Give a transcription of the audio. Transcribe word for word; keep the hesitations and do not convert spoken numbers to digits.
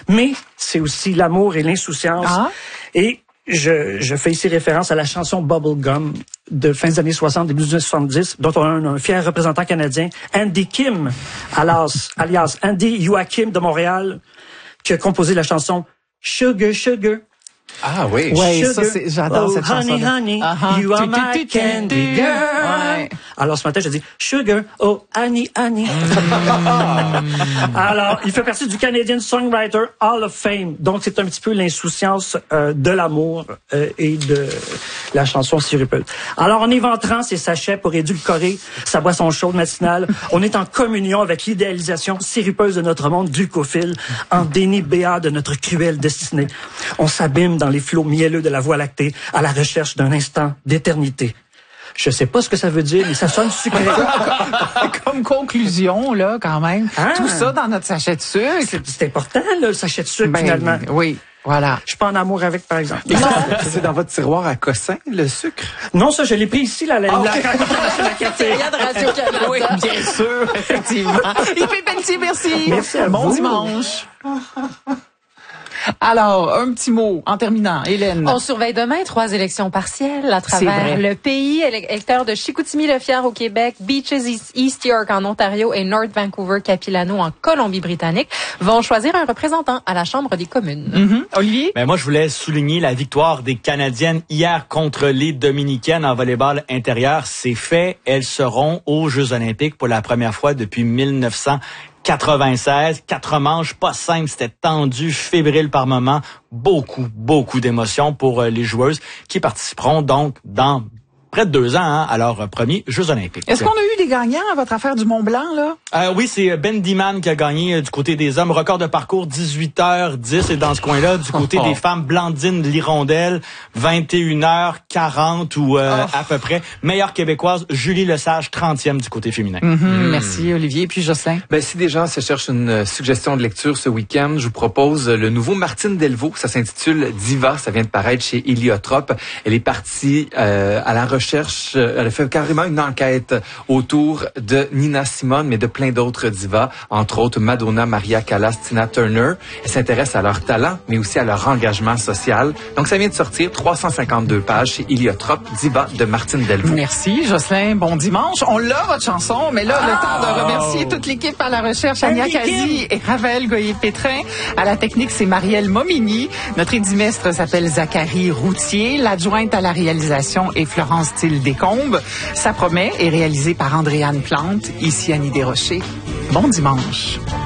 mais c'est aussi l'amour et l'insouciance. Ah. Et je, je fais ici référence à la chanson Bubblegum de fin des années soixante, début des années soixante-dix, dont on a un, un fier représentant canadien, Andy Kim, alias, alias Andy Joachim de Montréal, qui a composé la chanson Sugar, Sugar. Ah oui. Oui, Sugar. ça, c'est, j'adore oh, cette chanson. honey, honey, Uh-huh. you are my candy girl. Ouais. Alors, ce matin, je dis Sugar, oh, honey, honey. Alors, il fait partie du Canadian Songwriter Hall of Fame. Donc, c'est un petit peu l'insouciance euh, de l'amour euh, et de la chanson sirupeuse. Alors, en éventrant ses sachets pour édulcorer sa boisson chaude matinale, on est en communion avec l'idéalisation sirupeuse de notre monde glucophile, en déni béat de notre cruelle destinée. On s'abîme dans les flots mielleux de la Voie lactée à la recherche d'un instant d'éternité. Je sais pas ce que ça veut dire, mais ça sonne sucré. Comme conclusion, là, quand même. Ah. Tout ça dans notre sachet de sucre. C'est, c'est important, là, le sachet de sucre, Ben, finalement. oui, voilà. Je suis pas en amour avec, par exemple. C'est dans votre tiroir à cossin, le sucre? Non, ça, je l'ai pris ici, la, la, Ah, la, okay. la, la carte. de Radio-Canada. Oui, bien sûr, effectivement. Yves Pelletier, merci. Merci à bon vous. dimanche. Alors, un petit mot en terminant. Hélène. On surveille demain trois élections partielles à travers le pays. Électeurs de Chicoutimi-Le-Fier au Québec, Beaches East York en Ontario et North Vancouver-Capilano en Colombie-Britannique vont choisir un représentant à la Chambre des communes. Mm-hmm. Olivier? Ben moi, je voulais souligner la victoire des Canadiennes hier contre les Dominicaines en volleyball intérieur. C'est fait. Elles seront aux Jeux olympiques pour la première fois depuis mille neuf cent quatre-vingt-seize. Quatre manches, pas simple, c'était tendu, fébrile par moment. Beaucoup, beaucoup d'émotions pour euh, les joueuses qui participeront donc dans près de deux ans hein, à leurs premiers Jeux olympiques. Est-ce qu'on a eu des gagnants à votre affaire du Mont-Blanc, là? Euh, oui, c'est Ben Diman qui a gagné euh, du côté des hommes. Record de parcours, dix-huit heures dix. Et dans ce coin-là, du côté des femmes, Blandine Lirondelle, vingt et une heures quarante ou euh, oh. à peu près. Meilleure québécoise, Julie Lesage, trentième du côté féminin. Mm-hmm. Mm. Merci, Olivier. Puis Jocelyn? Ben, si des gens se cherchent une suggestion de lecture ce week-end, je vous propose le nouveau Martine Delvaux. Ça s'intitule Diva. Ça vient de paraître chez Héliotrope. Elle est partie euh, à la recherche, elle a fait carrément une enquête autour de Nina Simone, mais de plein d'autres divas, entre autres Madonna, Maria Callas, Tina Turner. Elle s'intéresse à leur talent, mais aussi à leur engagement social. Donc, ça vient de sortir, trois cent cinquante-deux pages chez Héliotrope, Diva de Martine Delvaux. Merci, Jocelyn. Bon dimanche. On l'a, votre chanson, mais là, oh. le temps de remercier toute l'équipe à la recherche, Ania Kazi et Raphaël Goyer-Pétrin. À la technique, c'est Marielle Momini. Notre édimestre s'appelle Zachary Routier. L'adjointe à la réalisation est Florence Thiel-Descombes. Ça promet est réalisé par Andréane Plante. Ici Annie Desrochers. Bon dimanche.